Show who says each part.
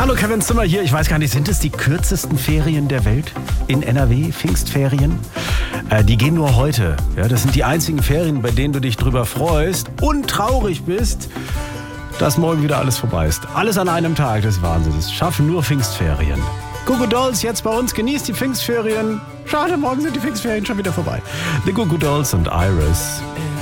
Speaker 1: Hallo, Kevin Zimmer hier. Ich weiß gar nicht, sind es die kürzesten Ferien der Welt in NRW, Pfingstferien? Die gehen nur heute. Ja, das sind die einzigen Ferien, bei denen du dich drüber freust und traurig bist, dass morgen wieder alles vorbei ist. Alles an einem Tag, das ist Wahnsinn. Das schaffen nur Pfingstferien. Goo Goo Dolls jetzt bei uns, genießt die Pfingstferien. Schade, morgen sind die Pfingstferien schon wieder vorbei. The Goo Goo Dolls und Iris.